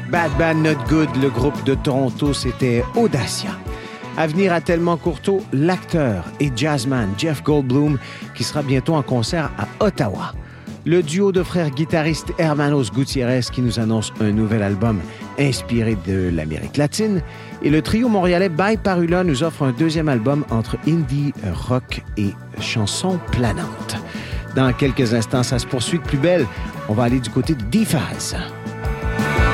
Bad Bad Not Good, le groupe de Toronto, c'était Audacia. À venir à Tellement Courteau, l'acteur et jazzman Jeff Goldblum, qui sera bientôt en concert à Ottawa. Le duo de frères guitaristes Hermanos Gutiérrez, qui nous annonce un nouvel album inspiré de l'Amérique latine. Et le trio montréalais By Parula nous offre un deuxième album entre indie, rock et chansons planantes. Dans quelques instants, ça se poursuit de plus belle. On va aller du côté de D-Phase.